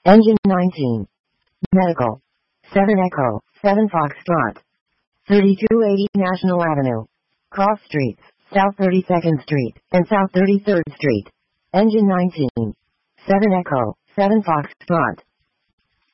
Engine 19. Medical. 7 Echo, 7 Foxtrot. 3280 National Avenue. Cross Streets, South 32nd Street, and South 33rd Street. Engine 19. 7 Echo, 7 Foxtrot.